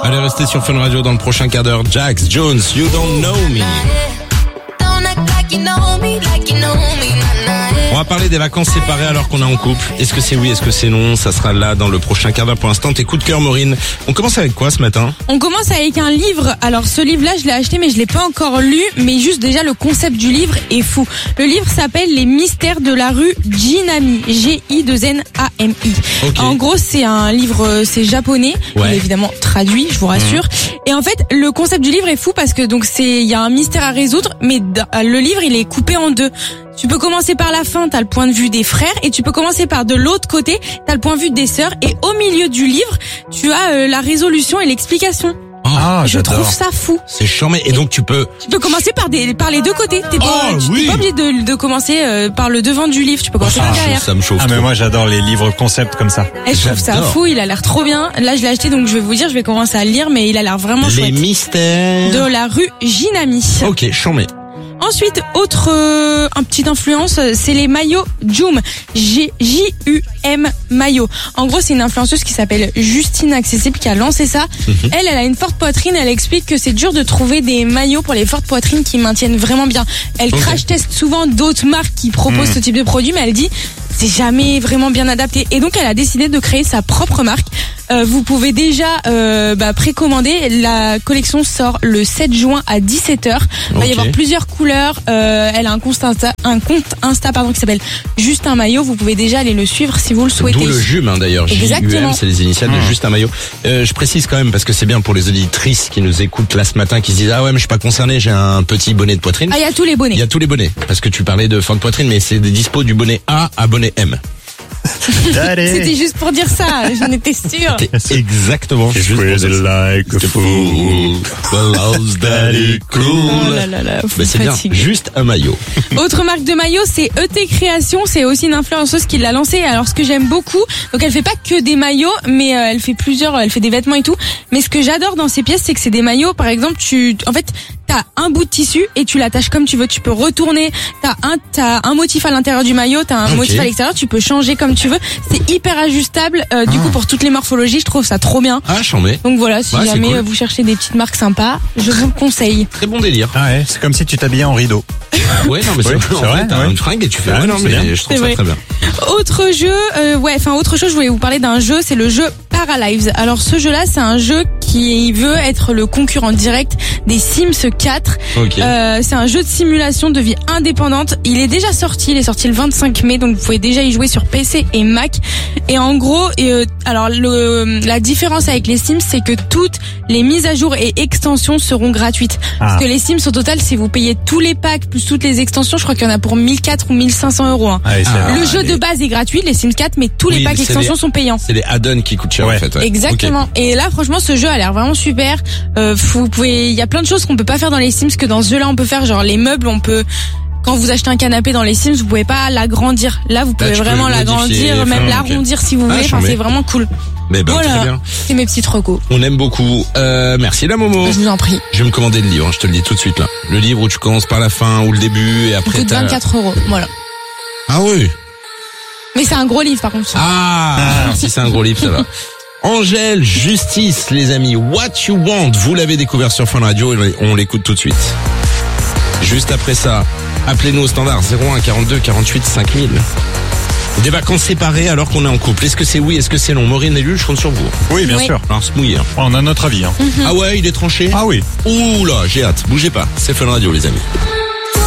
Allez, restez sur Fun Radio dans le prochain quart d'heure. Jax Jones, You Don't Know Me. On va parler des vacances séparées alors qu'on est en couple. Est-ce que c'est oui, est-ce que c'est non? Ça sera là dans le prochain quart d'heure. Pour l'instant, tes coups de cœur, Maureen. On commence avec quoi ce matin? On commence avec un livre. Alors ce livre-là, je l'ai acheté mais je l'ai pas encore lu. Mais juste déjà le concept du livre est fou. Le livre s'appelle Les mystères de la rue Jinami. G-I-2-N-A-M-I. Okay. En gros, c'est un livre, c'est japonais. Ouais. Il est évidemment traduit, je vous rassure. Et en fait, le concept du livre est fou parce que donc il y a un mystère à résoudre, mais le livre il est coupé en deux. Tu peux commencer par la fin, t'as le point de vue des frères, et tu peux commencer par de l'autre côté, t'as le point de vue des sœurs, et au milieu du livre, tu as la résolution et l'explication. Ah, je trouve ça fou. C'est charmé. Et donc tu peux commencer par les deux côtés. T'es pas obligé de commencer par le devant du livre. Tu peux commencer par derrière. Ça me chauffe. Ah mais moi j'adore les livres concept comme ça. Et je trouve ça fou. Il a l'air trop bien. Là je l'ai acheté donc je vais vous dire, je vais commencer à le lire, mais il a l'air vraiment Les chouette. mystères De la rue Jinami. Ok, charmé. Ensuite, un petite influence, c'est les maillots Joom. J-U-M maillot. En gros, c'est une influenceuse qui s'appelle Justine Accessible qui a lancé ça. Elle a une forte poitrine. Elle explique que c'est dur de trouver des maillots pour les fortes poitrines qui maintiennent vraiment bien. Elle crash teste souvent d'autres marques qui proposent ce type de produit, mais elle dit c'est jamais vraiment bien adapté. Et donc, elle a décidé de créer sa propre marque. Vous pouvez déjà précommander. La collection sort le 7 juin à 17h. Il va y avoir plusieurs couleurs. Elle a un compte Insta qui s'appelle Juste un maillot. Vous pouvez déjà aller le suivre si vous le souhaitez. D'où le JUM d'ailleurs. Exactement. JUM, c'est les initiales de Juste un maillot. Je précise quand même parce que c'est bien pour les auditrices qui nous écoutent là ce matin, qui se disent ah ouais mais je suis pas concerné, j'ai un petit bonnet de poitrine. Ah, il y a tous les bonnets. Il y a tous les bonnets parce que tu parlais de forte poitrine, mais c'est des dispos du bonnet A à bonnet M. C'était juste pour dire ça, j'en étais sûre. Exactement. Just like a fool. Oh là là là, Mais c'est bien, juste un maillot. Autre marque de maillot, c'est ET Création. C'est aussi une influenceuse qui l'a lancé. Alors ce que j'aime beaucoup, donc elle fait pas que des maillots, mais elle fait des vêtements et tout. Mais ce que j'adore dans ces pièces, c'est que c'est des maillots. Par exemple, t'as un bout de tissu et tu l'attaches comme tu veux. Tu peux retourner. T'as un motif à l'intérieur du maillot, t'as un motif à l'extérieur. Tu peux changer comme tu veux. C'est hyper ajustable. Du coup, pour toutes les morphologies, je trouve ça trop bien. Ah, chambé. Donc voilà, si jamais vous cherchez des petites marques sympas, je vous le conseille. Très bon délire. Ah ouais, c'est comme si tu t'habillais en rideau. Ouais, non, mais c'est vrai. T'as une fringue et tu fais. Ouais, non, mais je trouve ça très bien. Autre jeu, autre chose, je voulais vous parler d'un jeu, c'est le jeu Paralives. Alors ce jeu-là, c'est un jeu qui veut être le concurrent direct des Sims 4. C'est un jeu de simulation de vie indépendante. Il est déjà sorti, il est sorti le 25 mai, donc vous pouvez déjà y jouer sur PC et Mac. Et en gros, la différence avec les Sims, c'est que toutes les mises à jour et extensions seront gratuites. Parce que les Sims, au total, si vous payez tous les packs plus toutes les extensions, je crois qu'il y en a pour 1400 ou 1500 euros. Hein. Le jeu de base est gratuit, les Sims 4, mais tous les packs extensions sont payants. C'est les add-ons qui coûtent cher en fait. Ouais. Exactement. Et là, franchement, ce jeu a l'air vraiment super. Il y a plein de choses qu'on peut pas faire dans les Sims que dans ce jeu-là on peut faire. Genre les meubles, quand vous achetez un canapé dans les Sims, vous pouvez pas l'agrandir. Là, vous pouvez vraiment l'agrandir, même l'arrondir si vous voulez. Enfin, c'est vraiment cool. Mais voilà, très bien. C'est mes petites recos. On aime beaucoup. Merci la Momo. Je vous en prie. Je vais me commander le livre, je te le dis tout de suite là. Le livre où tu commences par la fin ou le début et après coûte 24 €. Voilà. Ah oui. Mais c'est un gros livre par contre. Si c'est un gros livre, ça va. Angèle Justice, les amis, What You Want, vous l'avez découvert sur Fun Radio et on l'écoute tout de suite. Juste après ça, appelez-nous au standard 01 42 48 5000. Des vacances séparées alors qu'on est en couple. Est-ce que c'est oui, est-ce que c'est non? Maureen et Lulu, je compte sur vous. Oui, bien sûr. Alors se mouiller. On a notre avis. Ah ouais, il est tranché? Ah oui. Ouh là, j'ai hâte. Bougez pas. C'est Fun Radio, les amis.